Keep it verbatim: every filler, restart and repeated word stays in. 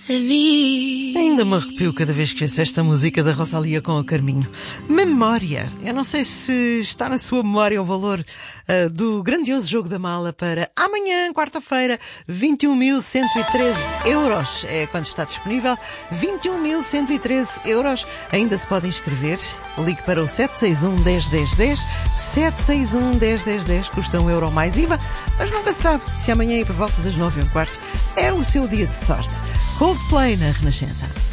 a mim. Ainda me arrepio cada vez que ouço esta música da Rosalía com a Carminho. Memória. Eu não sei se está na sua memória o valor uh, do grandioso jogo da mala para amanhã, quarta-feira, vinte e um mil cento e treze euros. É quando está disponível. vinte e um mil cento e treze euros. Ainda se pode inscrever. Ligue para o sete seis um, dez, dez, dez. sete seis um, dez, dez, dez. Custa um euro mais I V A. Mas nunca se sabe se amanhã, por volta das nove e um quarto, é o seu dia de sorte. Coldplay na Renascença.